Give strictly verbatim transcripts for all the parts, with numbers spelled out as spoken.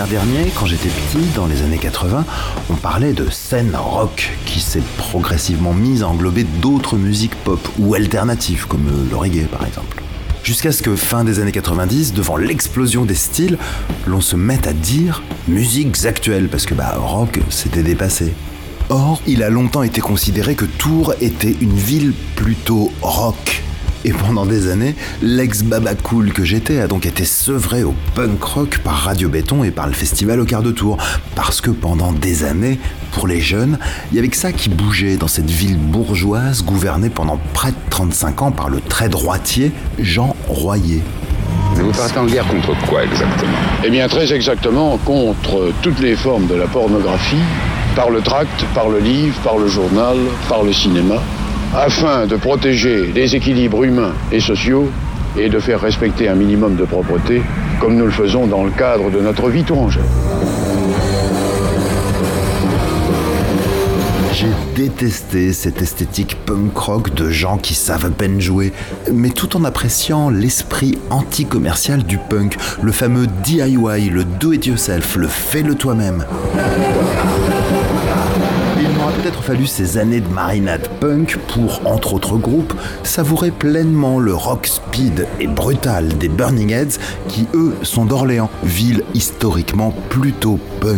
l'hiver dernier, quand j'étais petit, dans les années quatre-vingts, on parlait de scène rock qui s'est progressivement mise à englober d'autres musiques pop ou alternatives, comme le reggae par exemple. Jusqu'à ce que, fin des années quatre-vingt-dix, devant l'explosion des styles, l'on se mette à dire musiques actuelles, parce que bah, rock, c'était dépassé. Or, il a longtemps été considéré que Tours était une ville plutôt rock. Et pendant des années, l'ex-baba cool que j'étais a donc été sevré au punk rock par Radio Béton et par le festival au quart de tour. Parce que pendant des années, pour les jeunes, il y avait que ça qui bougeait dans cette ville bourgeoise gouvernée pendant près de trente-cinq ans par le très droitier Jean Royer. Mais vous partez en guerre contre quoi exactement ? Eh bien très exactement contre toutes les formes de la pornographie, par le tract, par le livre, par le journal, par le cinéma, afin de protéger les équilibres humains et sociaux et de faire respecter un minimum de propreté, comme nous le faisons dans le cadre de notre vie tourangère. J'ai détesté cette esthétique punk rock de gens qui savent à peine jouer, mais tout en appréciant l'esprit anti-commercial du punk, le fameux D I Y, le do-it-yourself, le fais-le toi-même. Il m'aura peut-être fallu ces années de marinade punk pour, entre autres groupes, savourer pleinement le rock speed et brutal des Burning Heads qui, eux, sont d'Orléans, ville historiquement plutôt punk.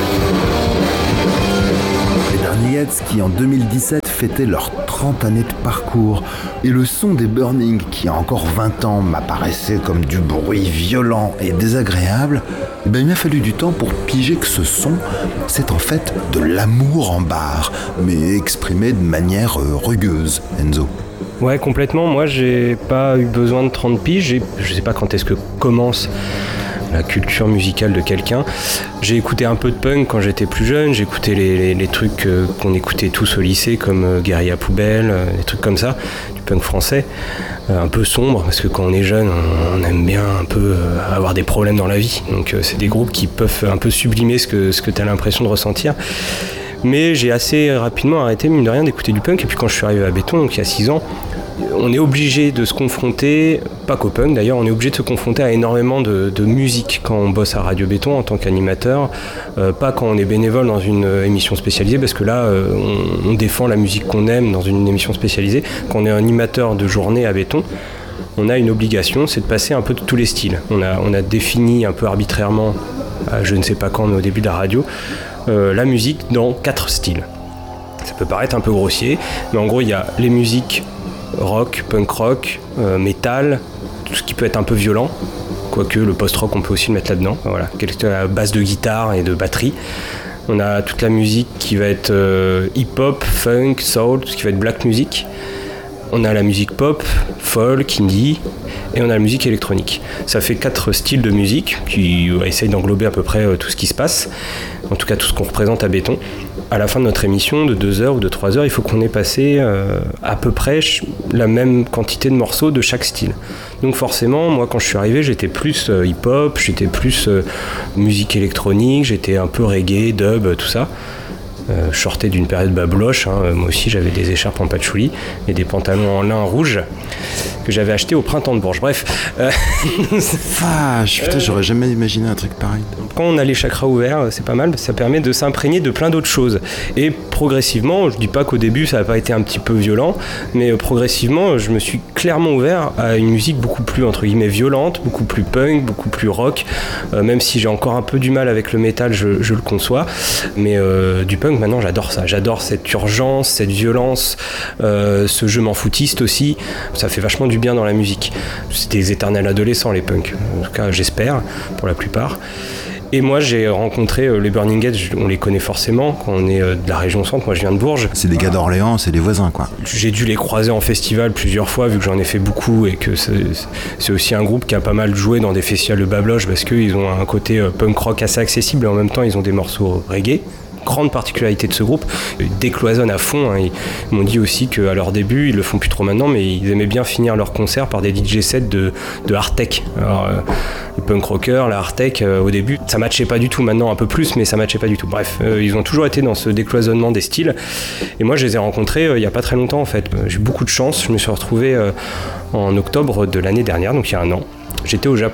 Les Burning Heads qui, en deux mille dix-sept, fêtaient leurs trente années de parcours. Et le son des Burning, qui, il y a encore vingt ans, m'apparaissait comme du bruit violent et désagréable, ben, il m'a fallu du temps pour piger que ce son, c'est en fait de l'amour en bar, mais exprimé de manière euh, rugueuse, Enzo. Ouais, complètement. Moi, j'ai pas eu besoin de trente piges. J'ai, je sais pas quand est-ce que commence la culture musicale de quelqu'un. J'ai écouté un peu de punk quand j'étais plus jeune. J'ai écouté les, les, les trucs euh, qu'on écoutait tous au lycée, comme euh, Guérilla Poubelle, euh, des trucs comme ça, du punk français. Euh, un peu sombre, parce que quand on est jeune, on, on aime bien un peu euh, avoir des problèmes dans la vie. Donc euh, c'est des groupes qui peuvent un peu sublimer ce que, ce que tu as l'impression de ressentir. Mais j'ai assez rapidement arrêté, mine de rien, d'écouter du punk. Et puis quand je suis arrivé à Béton, donc il y a six ans, on est obligé de se confronter, pas qu'au punk d'ailleurs, on est obligé de se confronter à énormément de, de musique quand on bosse à Radio Béton en tant qu'animateur, euh, pas quand on est bénévole dans une émission spécialisée, parce que là, euh, on, on défend la musique qu'on aime dans une émission spécialisée. Quand on est animateur de journée à Béton, on a une obligation, c'est de passer un peu de tous les styles. On a, on a défini un peu arbitrairement, à je ne sais pas quand, mais au début de la radio, euh, la musique dans quatre styles. Ça peut paraître un peu grossier, mais en gros, il y a les musiques rock, punk rock, euh, métal, tout ce qui peut être un peu violent, quoique le post-rock on peut aussi le mettre là-dedans, voilà, la base de guitare et de batterie. On a toute la musique qui va être euh, hip-hop, funk, soul, tout ce qui va être black music. On a la musique pop, folk, indie, et on a la musique électronique. Ça fait quatre styles de musique qui euh, essayent d'englober à peu près euh, tout ce qui se passe, en tout cas tout ce qu'on représente à Béton. À la fin de notre émission, de deux heures ou de trois heures, il faut qu'on ait passé euh, à peu près la même quantité de morceaux de chaque style. Donc forcément, moi quand je suis arrivé, j'étais plus euh, hip-hop, j'étais plus euh, musique électronique, j'étais un peu reggae, dub, tout ça. Euh, je sortais d'une période babloche, hein. Moi aussi j'avais des écharpes en patchouli et des pantalons en lin rouge que j'avais acheté au printemps de Bourges. Bref. Euh... Vache, putain, j'aurais jamais imaginé un truc pareil. Quand on a les chakras ouverts, c'est pas mal, ça permet de s'imprégner de plein d'autres choses. Et progressivement, je dis pas qu'au début ça n'a pas été un petit peu violent, mais progressivement je me suis clairement ouvert à une musique beaucoup plus entre guillemets violente, beaucoup plus punk, beaucoup plus rock, euh, même si j'ai encore un peu du mal avec le métal, je, je le conçois, mais euh, du punk maintenant j'adore ça, j'adore cette urgence, cette violence, euh, ce jeu m'en foutiste aussi, ça fait vachement du bien dans la musique. C'est des éternels adolescents les punks, en tout cas j'espère pour la plupart. Et moi j'ai rencontré euh, les Burning Heads, on les connaît forcément quand on est euh, de la région centre, moi je viens de Bourges. C'est des gars d'Orléans, c'est des voisins quoi. J'ai dû les croiser en festival plusieurs fois vu que j'en ai fait beaucoup et que c'est, c'est aussi un groupe qui a pas mal joué dans des festivals de babloche parce qu'ils ont un côté euh, punk rock assez accessible et en même temps ils ont des morceaux reggae. Grande particularité de ce groupe, ils décloisonnent à fond, hein. Ils m'ont dit aussi qu'à leur début, ils le font plus trop maintenant, mais ils aimaient bien finir leurs concerts par des D J sets de, de hard tech. Alors, euh, le punk rocker, la hard tech, euh, au début, ça matchait pas du tout, maintenant un peu plus, mais ça matchait pas du tout. Bref, euh, ils ont toujours été dans ce décloisonnement des styles, et moi je les ai rencontrés euh, il y a pas très longtemps en fait. J'ai eu beaucoup de chance, je me suis retrouvé euh, en octobre de l'année dernière, donc il y a un an. J'étais au Japon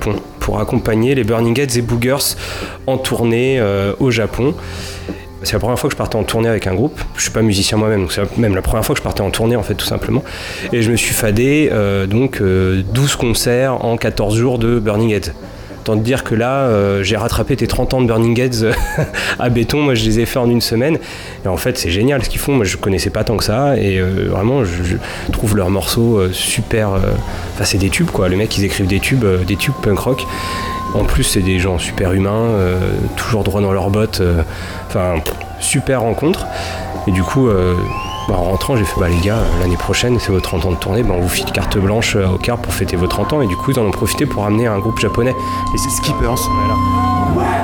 pour accompagner les Burning Heads et Boogers en tournée euh, au Japon. C'est la première fois que je partais en tournée avec un groupe. Je suis pas musicien moi-même, donc c'est même la première fois que je partais en tournée en fait, tout simplement. Et je me suis fadé euh, donc euh, douze concerts en quatorze jours de Burning Heads. Tant de dire que là, euh, j'ai rattrapé tes trente ans de Burning Heads à béton. Moi, je les ai fait en une semaine. Et en fait, c'est génial ce qu'ils font. Moi, je connaissais pas tant que ça. Et euh, vraiment, je, je trouve leurs morceaux euh, super... Enfin, euh, c'est des tubes, quoi. Les mecs, ils écrivent des tubes, euh, des tubes punk rock. En plus, c'est des gens super humains, euh, toujours droit dans leurs bottes. Enfin, euh, super rencontre. Et du coup... Euh, Bah, en rentrant, j'ai fait bah les gars, l'année prochaine c'est vos trente ans de tournée, bah, on vous file carte blanche au Car pour fêter vos trente ans, et du coup ils en ont profité pour ramener un groupe japonais. Et c'est Skippers. Voilà.